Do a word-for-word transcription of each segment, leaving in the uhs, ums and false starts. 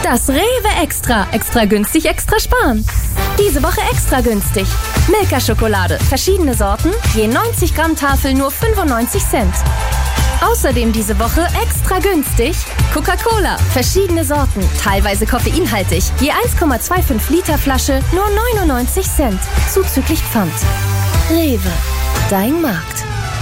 Das Rewe Extra. Extra günstig, extra sparen. Diese Woche extra günstig. Milka-Schokolade. Verschiedene Sorten. Je neunzig Gramm Tafel nur fünfundneunzig Cent. Außerdem diese Woche extra günstig Coca-Cola. Verschiedene Sorten. Teilweise koffeinhaltig. Je eins Komma fünfundzwanzig Liter Flasche nur neunundneunzig Cent. Zuzüglich Pfand. Rewe. Dein Markt.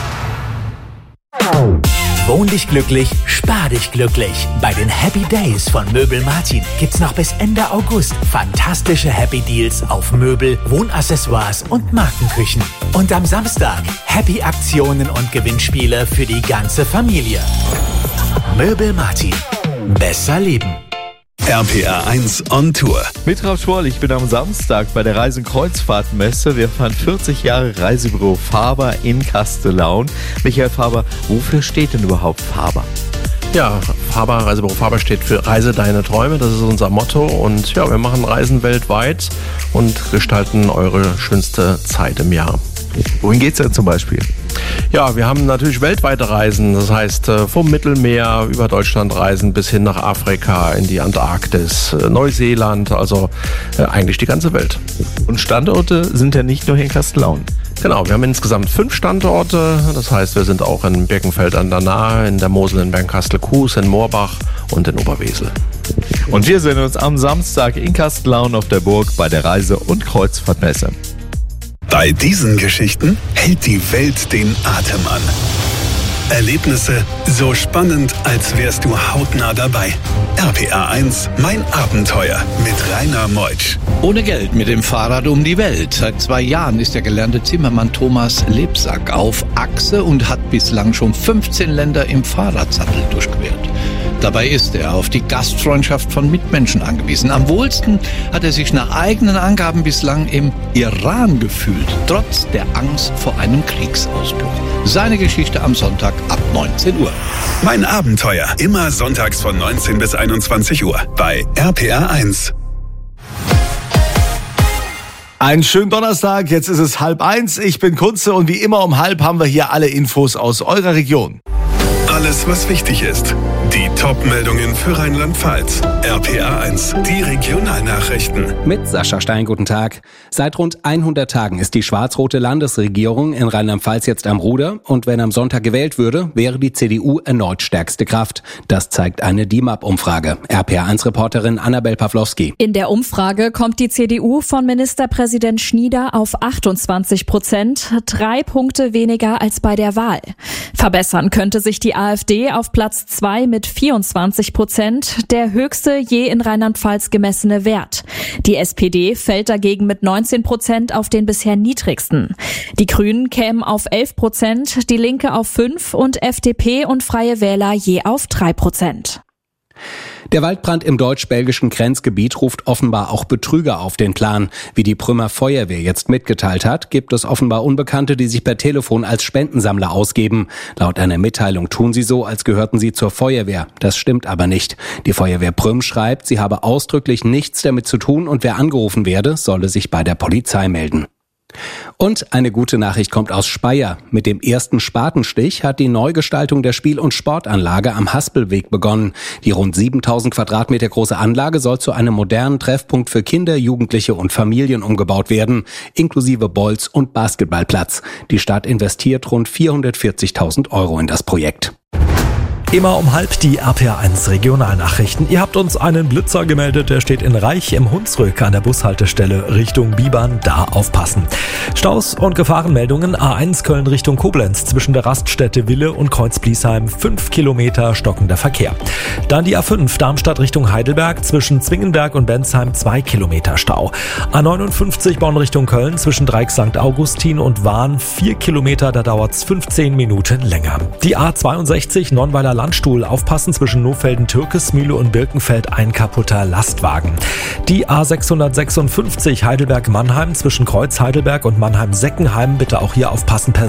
Wohn dich glücklich, spar dich glücklich. Bei den Happy Days von Möbel Martin gibt's noch bis Ende August fantastische Happy Deals auf Möbel, Wohnaccessoires und Markenküchen. Und am Samstag Happy Aktionen und Gewinnspiele für die ganze Familie. Möbel Martin. Besser leben. R P R eins on Tour. Mit Ralf Schwoll, ich bin am Samstag bei der Reisen-Kreuzfahrt-Messe. Wir fahren vierzig Jahre Reisebüro Faber in Kastellaun. Michael Faber, wofür steht denn überhaupt Faber? Ja, Faber, Reisebüro Faber steht für Reise deine Träume, das ist unser Motto. Und ja, wir machen Reisen weltweit und gestalten eure schönste Zeit im Jahr. Wohin geht's denn zum Beispiel? Ja, wir haben natürlich weltweite Reisen, das heißt vom Mittelmeer über Deutschland reisen bis hin nach Afrika, in die Antarktis, Neuseeland, also eigentlich die ganze Welt. Und Standorte sind ja nicht nur hier in Kastellaun. Genau, wir haben insgesamt fünf Standorte, das heißt wir sind auch in Birkenfeld an der Nahe, in der Mosel in Bernkastel-Kues, in Moorbach und in Oberwesel. Und wir sehen uns am Samstag in Kastellaun auf der Burg bei der Reise- und Kreuzfahrtmesse. Bei diesen Geschichten hält die Welt den Atem an. Erlebnisse so spannend, als wärst du hautnah dabei. R P R eins, mein Abenteuer mit Rainer Meutsch. Ohne Geld mit dem Fahrrad um die Welt. Seit zwei Jahren ist der gelernte Zimmermann Thomas Lebsack auf Achse und hat bislang schon fünfzehn Länder im Fahrradsattel durchquert. Dabei ist er auf die Gastfreundschaft von Mitmenschen angewiesen. Am wohlsten hat er sich nach eigenen Angaben bislang im Iran gefühlt, trotz der Angst vor einem Kriegsausbruch. Seine Geschichte am Sonntag ab neunzehn Uhr. Mein Abenteuer, immer sonntags von neunzehn bis einundzwanzig Uhr bei R P R eins. Einen schönen Donnerstag, jetzt ist es halb eins. Ich bin Kunze und wie immer um halb haben wir hier alle Infos aus eurer Region. Alles, was wichtig ist. Die Top-Meldungen für Rheinland-Pfalz. R P R eins, die Regionalnachrichten. Mit Sascha Stein, guten Tag. Seit rund hundert Tagen ist die schwarz-rote Landesregierung in Rheinland-Pfalz jetzt am Ruder. Und wenn am Sonntag gewählt würde, wäre die C D U erneut stärkste Kraft. Das zeigt eine D I M A P-Umfrage. R P R eins-Reporterin Annabel Pawlowski. In der Umfrage kommt die C D U von Ministerpräsident Schnieder auf achtundzwanzig Prozent, drei Punkte weniger als bei der Wahl. Verbessern könnte sich die AfD auf Platz zwei mit vierundzwanzig Prozent, der höchste je in Rheinland-Pfalz gemessene Wert. Die S P D fällt dagegen mit neunzehn Prozent auf den bisher niedrigsten. Die Grünen kämen auf elf Prozent, die Linke auf fünf und F D P und Freie Wähler je auf drei Prozent. Der Waldbrand im deutsch-belgischen Grenzgebiet ruft offenbar auch Betrüger auf den Plan. Wie die Prümmer Feuerwehr jetzt mitgeteilt hat, gibt es offenbar Unbekannte, die sich per Telefon als Spendensammler ausgeben. Laut einer Mitteilung tun sie so, als gehörten sie zur Feuerwehr. Das stimmt aber nicht. Die Feuerwehr Prüm schreibt, sie habe ausdrücklich nichts damit zu tun und wer angerufen werde, solle sich bei der Polizei melden. Und eine gute Nachricht kommt aus Speyer. Mit dem ersten Spatenstich hat die Neugestaltung der Spiel- und Sportanlage am Haspelweg begonnen. Die rund siebentausend Quadratmeter große Anlage soll zu einem modernen Treffpunkt für Kinder, Jugendliche und Familien umgebaut werden, inklusive Bolz- und Basketballplatz. Die Stadt investiert rund vierhundertvierzigtausend Euro in das Projekt. Immer um halb die R P R eins Regionalnachrichten. Ihr habt uns einen Blitzer gemeldet, der steht in Reich im Hunsrück an der Bushaltestelle Richtung Bibern. Da aufpassen. Staus und Gefahrenmeldungen. A eins Köln Richtung Koblenz zwischen der Raststätte Wille und Kreuz-Bliesheim. fünf Kilometer stockender Verkehr. Dann die A fünf Darmstadt Richtung Heidelberg zwischen Zwingenberg und Bensheim. zwei Kilometer Stau. A neunundfünfzig Bonn Richtung Köln zwischen Dreieck Sankt Augustin und Wahn. vier Kilometer, da dauert's fünfzehn Minuten länger. Die A zweiundsechzig Nonnweiler Landstuhl, aufpassen zwischen Nohfelden-Türkesmühle und Birkenfeld, ein kaputter Lastwagen. Die A sechshundertsechsundfünfzig Heidelberg-Mannheim zwischen Kreuz Heidelberg und Mannheim-Seckenheim, bitte auch hier aufpassen.